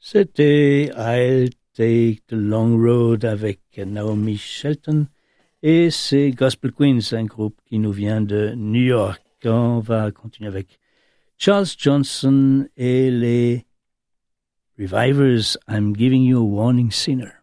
C'était I'll Take the Long Road avec Naomi Shelton et c'est Gospel Queens, un groupe qui nous vient de New York. On va continuer avec Charles Johnson et les Revivers, I'm Giving You a Warning Sinner.